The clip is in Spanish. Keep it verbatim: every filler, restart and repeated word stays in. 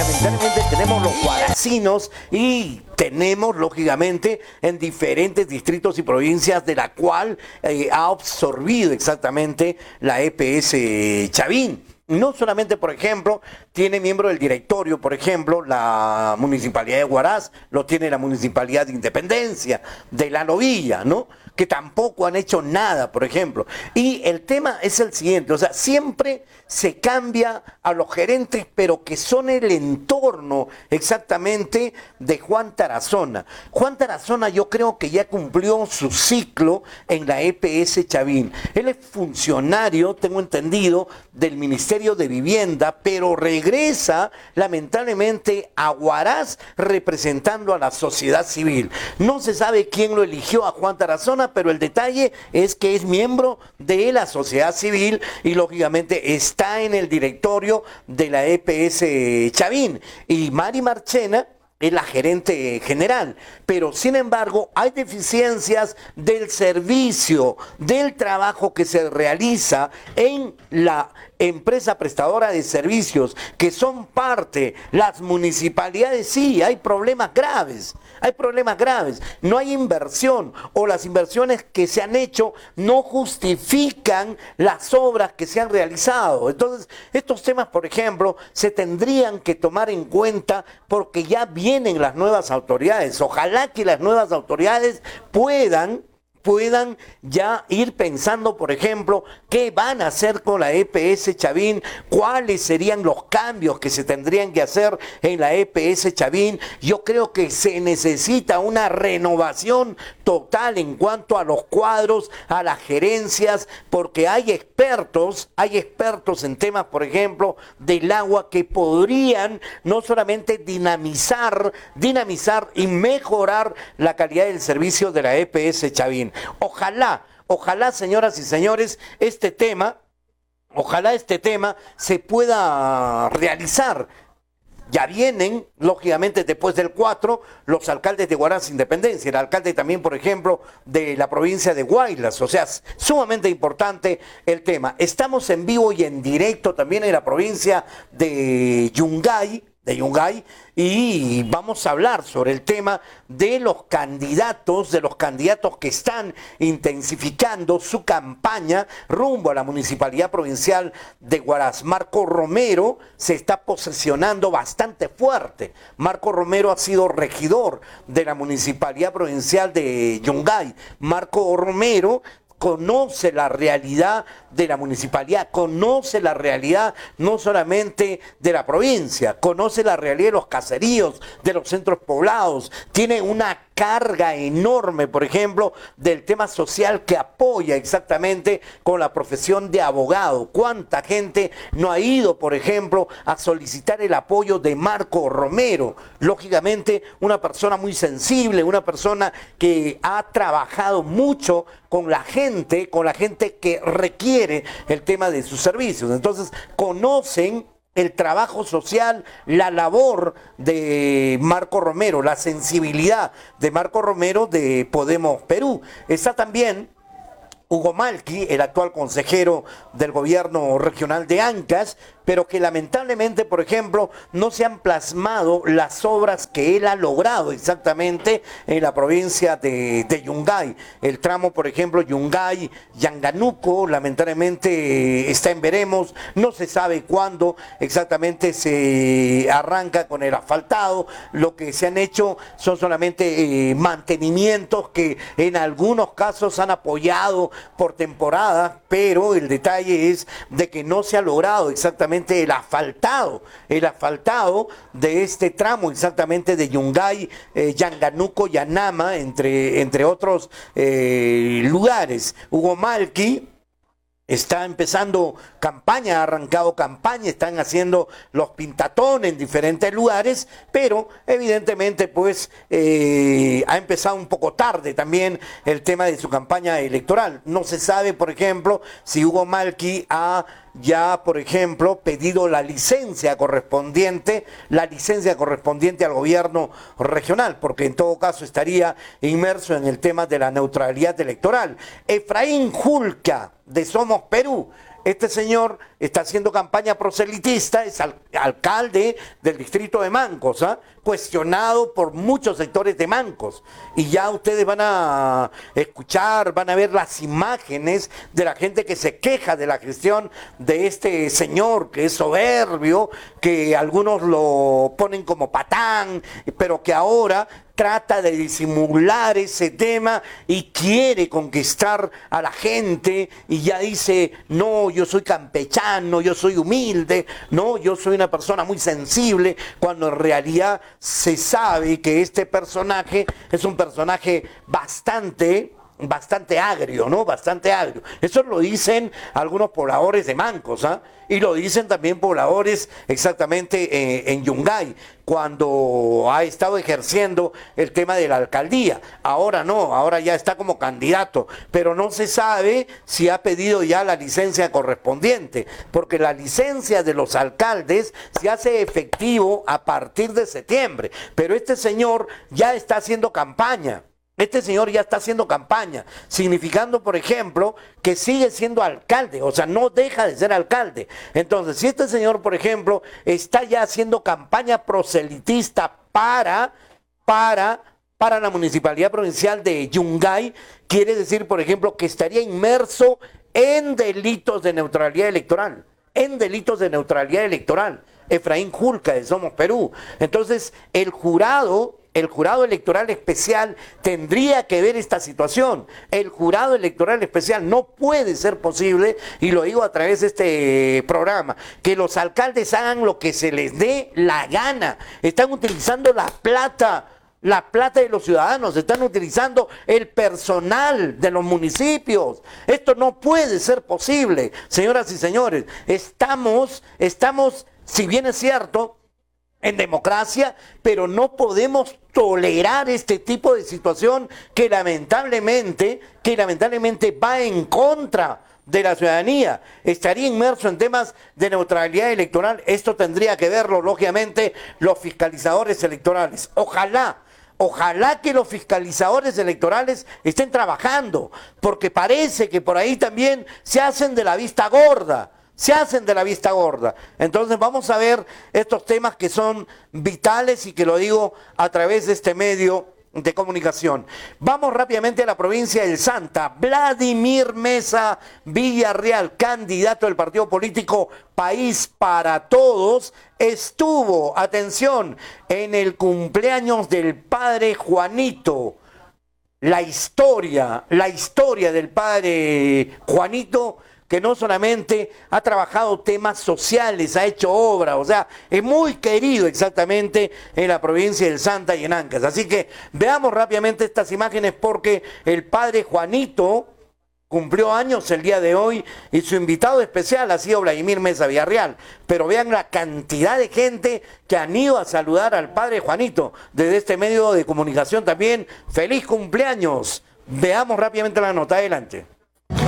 lamentablemente tenemos los guaracinos y tenemos, lógicamente, en diferentes distritos y provincias de la cual eh, ha absorbido exactamente la E P S Chavín. No solamente, por ejemplo, tiene miembro del directorio, por ejemplo, la Municipalidad de Huaraz, lo tiene la Municipalidad de Independencia, de La Novilla, ¿no? Que tampoco han hecho nada, por ejemplo. Y el tema es el siguiente, o sea, siempre se cambia a los gerentes, pero que son el entorno exactamente de Juan Tarazona. Juan Tarazona yo creo que ya cumplió su ciclo en la E P S Chavín. Él es funcionario, tengo entendido, del Ministerio de Vivienda, pero regresa lamentablemente a Huaraz representando a la sociedad civil. No se sabe quién lo eligió a Juan Tarazona, pero el detalle es que es miembro de la sociedad civil y lógicamente está en el directorio de la E P S Chavín. Y Mari Marchena es la gerente general, pero sin embargo hay deficiencias del servicio, del trabajo que se realiza en la empresa prestadora de servicios, que son parte, las municipalidades. Sí, hay problemas graves, hay problemas graves, no hay inversión, o las inversiones que se han hecho no justifican las obras que se han realizado. Entonces, estos temas, por ejemplo, se tendrían que tomar en cuenta porque ya vienen las nuevas autoridades. Ojalá que las nuevas autoridades puedan puedan ya ir pensando, por ejemplo, qué van a hacer con la E P S Chavín, cuáles serían los cambios que se tendrían que hacer en la E P S Chavín. Yo creo que se necesita una renovación total en cuanto a los cuadros, a las gerencias, porque hay expertos, hay expertos en temas, por ejemplo, del agua que podrían no solamente dinamizar, dinamizar y mejorar la calidad del servicio de la E P S Chavín. Ojalá, ojalá, señoras y señores, este tema, ojalá este tema se pueda realizar. Ya vienen, lógicamente, después del cuatro, los alcaldes de Huaraz Independencia, el alcalde también, por ejemplo, de la provincia de Huaylas. O sea, es sumamente importante el tema. Estamos en vivo y en directo también en la provincia de Yungay, de Yungay, y vamos a hablar sobre el tema de los candidatos, de los candidatos que están intensificando su campaña rumbo a la Municipalidad Provincial de Huaraz. Marco Romero se está posesionando bastante fuerte. Marco Romero ha sido regidor de la Municipalidad Provincial de Yungay. Marco Romero conoce la realidad de la municipalidad, conoce la realidad no solamente de la provincia, conoce la realidad de los caseríos, de los centros poblados, tiene una carga enorme, por ejemplo, del tema social que apoya exactamente con la profesión de abogado. ¿Cuánta gente no ha ido, por ejemplo, a solicitar el apoyo de Marco Romero? Lógicamente, una persona muy sensible, una persona que ha trabajado mucho con la gente, con la gente que requiere el tema de sus servicios. Entonces, conocen el trabajo social, la labor de Marco Romero, la sensibilidad de Marco Romero de Podemos Perú. Está también Hugo Malqui, el actual consejero del gobierno regional de Ancash, pero que lamentablemente, por ejemplo, no se han plasmado las obras que él ha logrado exactamente en la provincia de, de Yungay. El tramo, por ejemplo, Yungay-Yanganuco, lamentablemente está en veremos, no se sabe cuándo exactamente se arranca con el asfaltado. Lo que se han hecho son solamente eh, mantenimientos que en algunos casos han apoyado por temporada, pero el detalle es de que no se ha logrado exactamente el asfaltado, el asfaltado de este tramo exactamente de Yungay, eh, Yanganuco, Yanama, entre, entre otros eh, lugares. Hugo Malqui está empezando campaña, ha arrancado campaña, están haciendo los pintatones en diferentes lugares, pero evidentemente pues eh, ha empezado un poco tarde también el tema de su campaña electoral. No se sabe, por ejemplo, si Hugo Malqui ha ya, por ejemplo, pedido la licencia correspondiente, la licencia correspondiente al gobierno regional, porque en todo caso estaría inmerso en el tema de la neutralidad electoral. Efraín Julca, de Somos Perú, Este señor está haciendo campaña proselitista, es al, alcalde del distrito de Mancos, ¿ah? Cuestionado por muchos sectores de Mancos. Y ya ustedes van a escuchar, van a ver las imágenes de la gente que se queja de la gestión de este señor, que es soberbio, que algunos lo ponen como patán, pero que ahora trata de disimular ese tema y quiere conquistar a la gente y ya dice, no, yo soy campechano, yo soy humilde, no, yo soy una persona muy sensible, cuando en realidad se sabe que este personaje es un personaje bastante... bastante agrio, ¿no? Bastante agrio. Eso lo dicen algunos pobladores de Mancos, ¿ah? Y lo dicen también pobladores exactamente eh, en Yungay, cuando ha estado ejerciendo el tema de la alcaldía. Ahora no, ahora ya está como candidato, pero no se sabe si ha pedido ya la licencia correspondiente, porque la licencia de los alcaldes se hace efectivo a partir de septiembre, pero este señor ya está haciendo campaña. Este señor ya está haciendo campaña, significando, por ejemplo, que sigue siendo alcalde, o sea, no deja de ser alcalde. Entonces, si este señor, por ejemplo, está ya haciendo campaña proselitista para, para, para la Municipalidad Provincial de Yungay, quiere decir, por ejemplo, que estaría inmerso en delitos de neutralidad electoral, en delitos de neutralidad electoral. Efraín Julca de Somos Perú. Entonces, el jurado... El jurado electoral especial tendría que ver esta situación. El jurado electoral especial no puede ser posible, y lo digo a través de este programa, que los alcaldes hagan lo que se les dé la gana. Están utilizando la plata, la plata de los ciudadanos, están utilizando el personal de los municipios. Esto no puede ser posible, señoras y señores. Estamos, estamos, si bien es cierto, en democracia, pero no podemos tolerar este tipo de situación que lamentablemente, que lamentablemente va en contra de la ciudadanía. Estaría inmerso en temas de neutralidad electoral. Esto tendría que verlo, lógicamente, los fiscalizadores electorales. Ojalá, ojalá que los fiscalizadores electorales estén trabajando, porque parece que por ahí también se hacen de la vista gorda. Se hacen de la vista gorda. Entonces vamos a ver estos temas que son vitales y que lo digo a través de este medio de comunicación. Vamos rápidamente a la provincia del Santa. Vladimir Mesa Villarreal, candidato del partido político País para Todos, estuvo, atención, en el cumpleaños del padre Juanito. La historia, la historia del padre Juanito, que no solamente ha trabajado temas sociales, ha hecho obra, o sea, es muy querido exactamente en la provincia del Santa y en Ancash. Así que veamos rápidamente estas imágenes, porque el padre Juanito cumplió años el día de hoy y su invitado especial ha sido Vladimir Mesa Villarreal. Pero vean la cantidad de gente que han ido a saludar al padre Juanito desde este medio de comunicación también. ¡Feliz cumpleaños! Veamos rápidamente la nota, adelante.